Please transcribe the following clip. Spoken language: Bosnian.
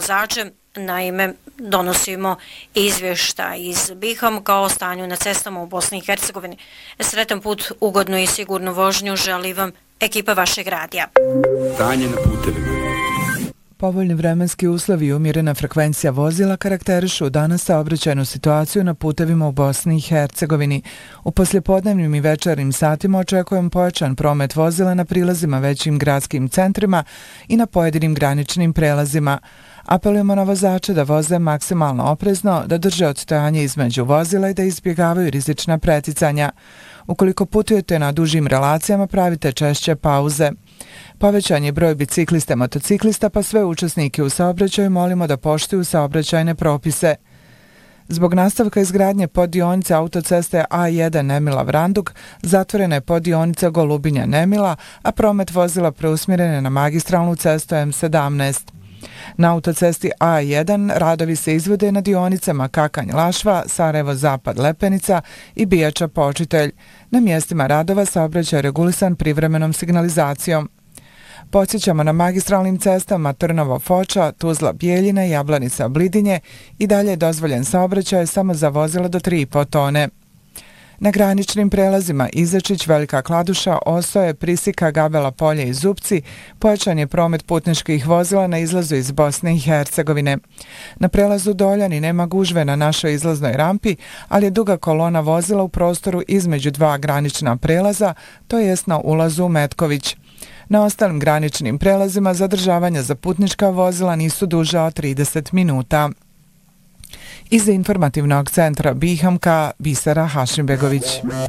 vozače. Naime, donosimo izvještaj iz Bihamka o stanju na cestama u Bosni i Hercegovini. Sretan put, ugodnu i sigurnu vožnju želi vam ekipa vašeg radija. Stanje na putevima. Povoljni vremenski uslovi i umjerena frekvencija vozila karakterišu danas saobraćajnu situaciju na putevima u Bosni i Hercegovini. U poslijepodnevnim i večernjim satima očekujem pojačan promet vozila na prilazima većim gradskim centrima i na pojedinim graničnim prelazima. Apelujemo na vozače da voze maksimalno oprezno, da drže odstojanje između vozila i da izbjegavaju rizična preticanja. Ukoliko putujete na dužim relacijama, pravite češće pauze. Povećan je broj biciklista i motociklista, pa sve učesnike u saobraćaju molimo da poštuju saobraćajne propise. Zbog nastavka izgradnje poddionice autoceste A1 Nemila-Vranduk, zatvorena je poddionica Golubinja-Nemila, a promet vozila preusmjeren je na magistralnu cestu M17. Na autocesti A1 radovi se izvode na dionicama Kakanj-Lašva, Sarajevo-Zapad-Lepenica i Bijača-Počitelj. Na mjestima radova saobraćaj je regulisan privremenom signalizacijom. Podsjećamo na magistralnim cestama Trnovo-Foča, Tuzla-Bijeljina, Jablanica-Blidinje i dalje je dozvoljen saobraćaj samo za vozila do 3,5 tone. Na graničnim prelazima Izačić, Velika Kladuša, Osoje, Prisika, Gabela Polje i Zupci pojačan je promet putničkih vozila na izlazu iz Bosne i Hercegovine. Na prelazu Doljani nema gužve na našoj izlaznoj rampi, ali je duga kolona vozila u prostoru između dva granična prelaza, to jest na ulazu u Metković. Na ostalim graničnim prelazima zadržavanja za putnička vozila nisu duža od 30 minuta. Iz informativnog centra Bihamka, Bisera Hašimbegović.